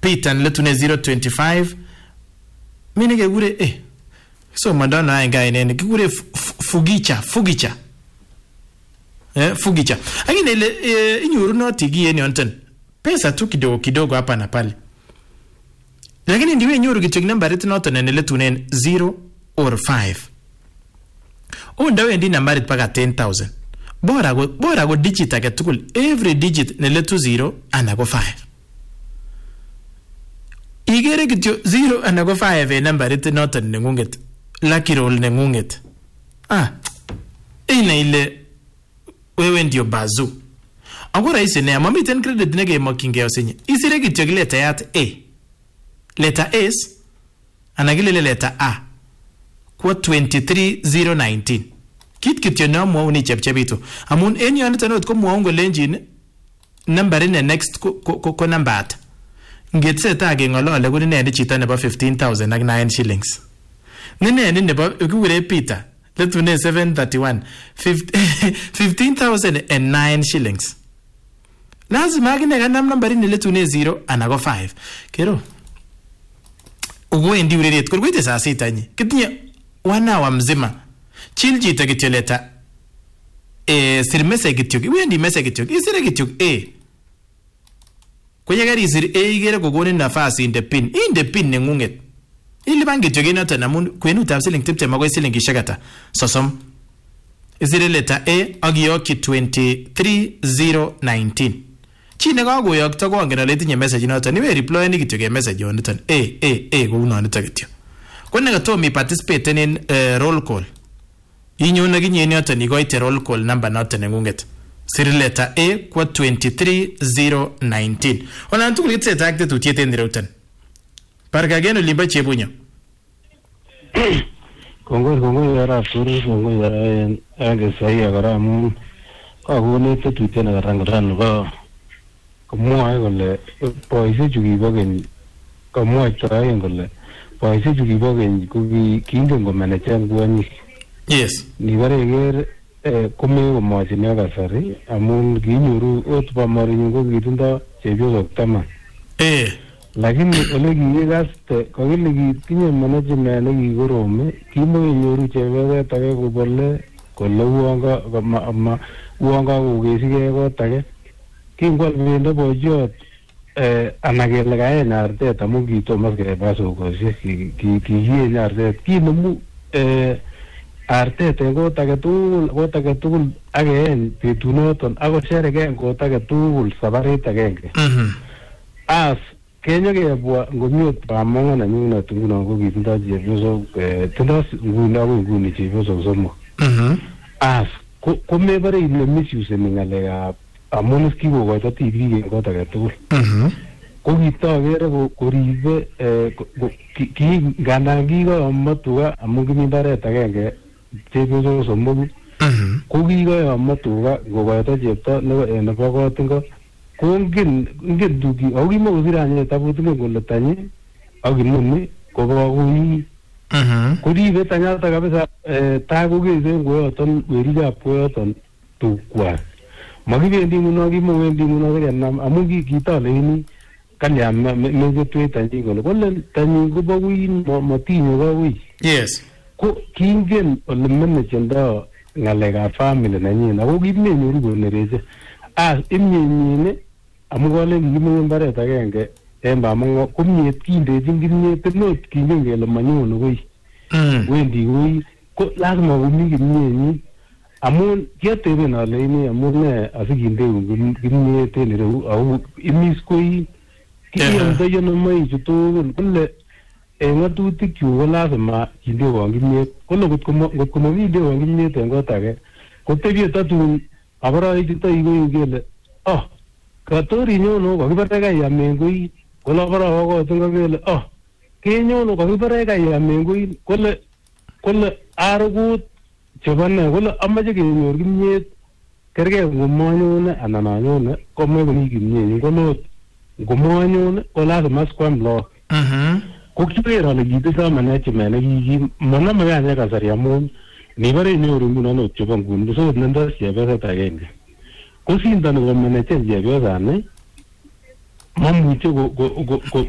Peter letune 025 mimi kekure so mandana ainga inene kekure Fugicha Fugicha lakini ile inyoru notigi yeni onten pesa tu kidogo hapa na pale, lakini ndiwe inyoru kitu namba rate noton enele tunen 0 or 5 ndawe ndi namba rate paka 10,000 bora go digit ake tukul every digit nele tu 0 anago 5 igere kityo 0 anago 5 namba rate noton nengunget lucky roll nengunget ina ile wewe ndio bazu agora ise ne mamiten credit nege mokinge osenye isire kityo letter yat letter S anagile letter A kwa 23019 kityo na mwauni chepchebitu amun eni anita not ko mwaungo lenjin number in next ko number at ngetseta age ngolole ko ne chita nebo 15,000 ak 9 shillings ne nebo kure Peter letune 731 15,009 shillings lazima agine ganam number in letune 0 anago 5 kero uwendi ureret kurwite saa sita nyi kitinye 1 hour mzima chiljita kityo leta sir message kityo wendi message kityo isire kityo kwenye gari isir igere kogoni nafasi inde pin nengunget ili bangi kityo gena tanamun kwenu tab siling tipte mago siling gishagata sosom isire leta agiyokyi 23019 chine gago yakta ko ngena letinye message noton niwe reply ni kityo ge message on niton ko unanito kityo kone ga to mi participate in roll call inyo na ginye noton igoite roll call number noton nengunget sir leta kwa 23019 ona ntukul gitseta akte tutiete ndirotan parka geno limba chebunya Kongo yara turu kongo yara age sai agara mun ka gone te tuite na rangaran ba komwa gole poise jugi bogen komwa trai gole poise jugi bogen ku kingo ngo manager ngwani yes ni bare ger kume go mo jine ga sari amun ginyuru otba mari ngo gidunda chebyo doktama lakini ole gigaste ko gile gitinye management ne gigorome kimo nyoru chebebe tage kubole kolle uanga ugesige ko tage kingwal bende bojot anagele gae narte tamu gitomas ke baso ko se ki narte kinemu arte tengo tage tugul again pitunoton ago sherege ko tage tugul sabari tage as Kenya ke bua ngomio pamonga na nyuna tunguna ngo gitinda jebyoso tinda nguna ngo nguni jebyoso somo as ko me bare ile misuse ningalega amonos kigo go ta tv ge go ta gato ko gita gere ko ribe ki gandangi go amatuga amugi mindare ta genge jebyoso somo ko gigo amatuga go go ta jepta ne bago tingo Kungin dugi augi mo usiranye tabutume golatanye augi numi kobawi kuri betanya ta kabisa tago geze ngoton werija poyoton tukwa magibendi muno gi mo wendi muno ga nam amugi kitale ni kanya me tweta ngolo kolen tanyi go bawi matinyo bawi yes ko kingen olmen chenda ngalega family nanyi na augi me nyuri go nereje imnyine amugole gimo mbare tagenge emba mongo kumnyet kinde jingimnyet not kingengele manyono goi wendi goi ko lazima gumi gimnyenyi amun kiatebe na leini amune asiginde gimnyet ne au imis koi kiyanda yono mai juto kulle ngatutik yu lazima kinde wangimnyet kono gotko video wangimnyet ngotage kotebi tatun abara ito igo gele katori nyono ko kibarega ya mengui kola bara go tunga gele kenyono ko kibarega ya mengui kolle argut chebane kolle amaje kenyor gimnyet kerge ngomonyone anananyone komme gumi gimnyet kono ngomonyone kola mas kwam lo ko kibera le gidisa management gi manama ya kasari amon ni bare nyoru nguno chobon gundu so nenda siya ta genge ko sinda no manager ya biozane mamuche go